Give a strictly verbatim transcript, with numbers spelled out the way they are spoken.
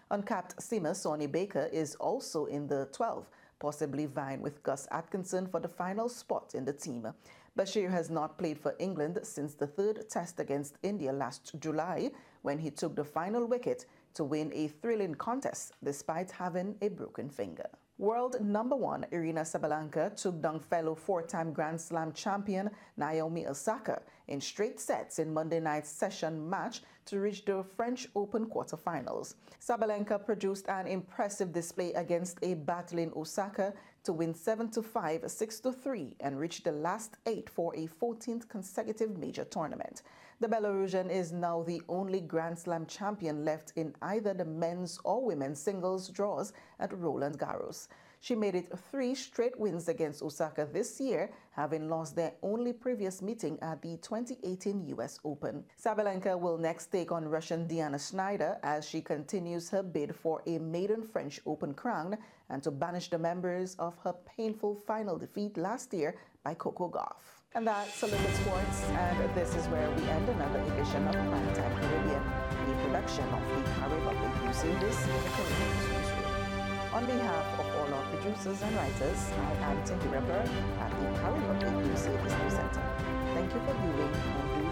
Uncapped seamer Sonny Baker is also in the twelve, possibly vying with Gus Atkinson for the final spot in the team. Bashir has not played for England since the third test against India last July, when he took the final wicket to win a thrilling contest despite having a broken finger. World number one Aryna Sabalenka took down fellow four-time Grand Slam champion Naomi Osaka in straight sets in Monday night's session match to reach the French Open quarterfinals. Sabalenka produced an impressive display against a battling Osaka to win seven to five, six to three and reach the last eight for a fourteenth consecutive major tournament. The Belarusian is now the only Grand Slam champion left in either the men's or women's singles draws at Roland Garros. She made it three straight wins against Osaka this year, having lost their only previous meeting at the twenty eighteen U S Open. Sabalenka will next take on Russian Diana Schneider as she continues her bid for a maiden French Open crown and to banish the memories of her painful final defeat last year by Coco Gauff. And that's a look at sports, and this is where we end another edition of Primetime Caribbean, a production of the Caribbean U C. This is the Caribbean Newsroom. On behalf of all our producers and writers, I am Tahira Berg at the Caribbean U C Business Center. Thank you for viewing.